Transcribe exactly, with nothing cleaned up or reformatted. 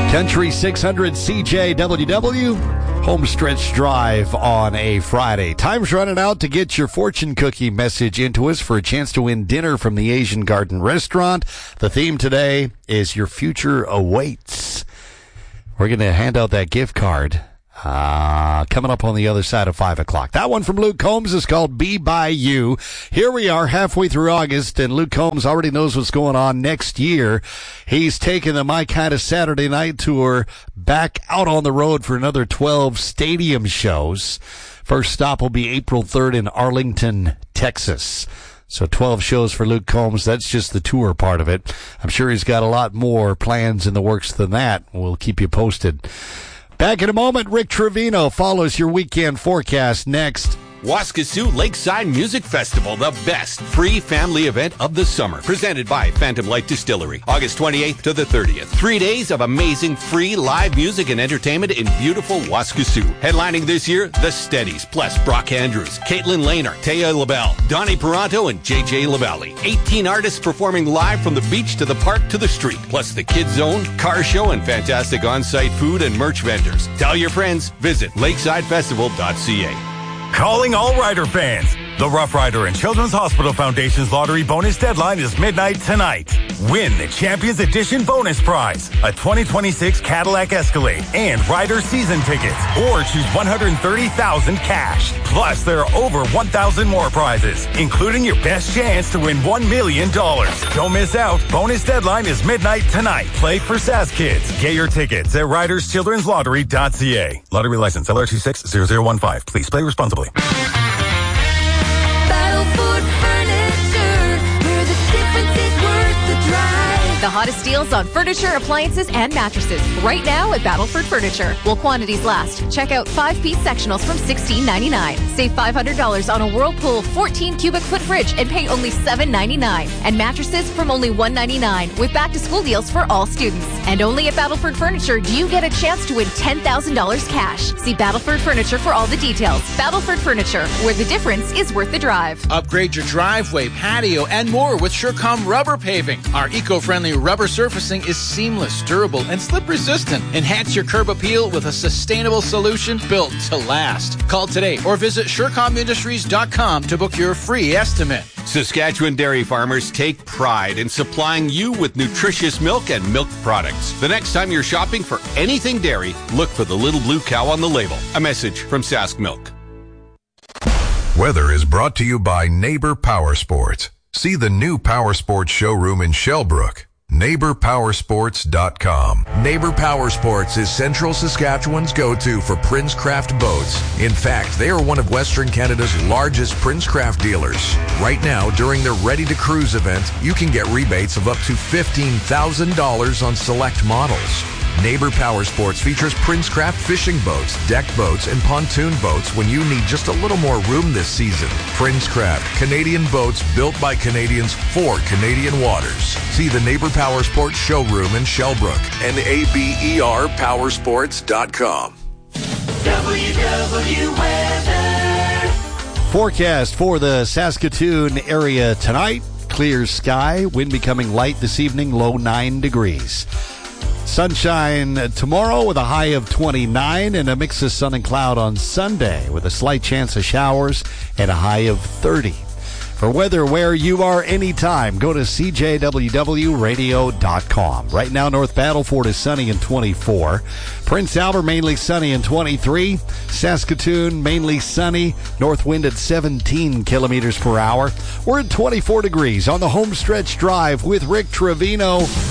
Country six hundred C J W W, Homestretch Drive on a Friday. Time's running out to get your fortune cookie message into us for a chance to win dinner from the Asian Garden Restaurant. The theme today is Your Future Awaits. We're going to hand out that gift card uh, coming up on the other side of five o'clock. That one from Luke Combs is called Be By You. Here we are halfway through August, and Luke Combs already knows what's going on next year. He's taking the My Kind of Saturday Night Tour back out on the road for another twelve stadium shows. First stop will be April third in Arlington, Texas. So twelve shows for Luke Combs. That's just the tour part of it. I'm sure he's got a lot more plans in the works than that. We'll keep you posted. Back in a moment, Rick Trevino follows your weekend forecast next. Waskesiu Lakeside Music Festival, the best free family event of the summer. Presented by Phantom Light Distillery. August twenty-eighth to the thirtieth. Three days of amazing free live music and entertainment in beautiful Waskesiu. Headlining this year, The Steadies, plus Brock Andrews, Caitlin Lehner, Taya LaBelle, Donnie Peranto, and J J LaValle. eighteen artists performing live from the beach to the park to the street. Plus the Kids Zone, car show, and fantastic on-site food and merch vendors. Tell your friends, visit lakeside festival dot c a. Calling all Rider fans. The Rough Rider and Children's Hospital Foundation's lottery bonus deadline is midnight tonight. Win the Champions Edition bonus prize, a twenty twenty-six Cadillac Escalade and Rider season tickets, or choose one hundred thirty thousand dollars cash. Plus, there are over one thousand more prizes, including your best chance to win one million dollars. Don't miss out. Bonus deadline is midnight tonight. Play for S A S Kids. Get your tickets at riders children's lottery dot c a. Lottery license L R two six zero zero one five. Please play responsibly. The hottest deals on furniture, appliances, and mattresses right now at Battleford Furniture. While quantities last, check out five-piece sectionals from sixteen ninety-nine. Save five hundred dollars on a Whirlpool fourteen cubic foot fridge and pay only seven ninety-nine. And mattresses from only one ninety-nine with back-to-school deals for all students. And only at Battleford Furniture do you get a chance to win ten thousand dollars cash. See Battleford Furniture for all the details. Battleford Furniture, where the difference is worth the drive. Upgrade your driveway, patio, and more with Surecom Rubber Paving. Our eco-friendly rubber surfacing is seamless, durable, and slip-resistant. Enhance your curb appeal with a sustainable solution built to last. Call today or visit surecom industries dot com to book your free estimate. Saskatchewan dairy farmers take pride in supplying you with nutritious milk and milk products. The next time you're shopping for anything dairy, look for the little blue cow on the label. A message from Sask Milk. Weather is brought to you by Neighbor Power Sports. See the new Power Sports showroom in Shellbrook. neighbor power sports dot com. Neighbor Power Sports is Central Saskatchewan's go-to for Princecraft boats. In fact, they are one of Western Canada's largest Princecraft dealers. Right now, during their Ready to Cruise event, you can get rebates of up to fifteen thousand dollars on select models. Neighbor Power Sports features Princecraft fishing boats, deck boats, and pontoon boats when you need just a little more room this season. Princecraft, Canadian boats built by Canadians for Canadian waters. See the Neighbor Power Sports showroom in Shellbrook and A B E R power sports dot com. W W Weather. Forecast for the Saskatoon area tonight. Clear sky, wind becoming light this evening, low nine degrees. Sunshine tomorrow with a high of twenty-nine and a mix of sun and cloud on Sunday with a slight chance of showers and a high of thirty. For weather where you are anytime, go to C J W W radio dot com. Right now, North Battleford is sunny and twenty-four. Prince Albert mainly sunny and twenty-three. Saskatoon mainly sunny. North wind at seventeen kilometers per hour. We're at twenty-four degrees on the Homestretch Drive with Rick Trevino.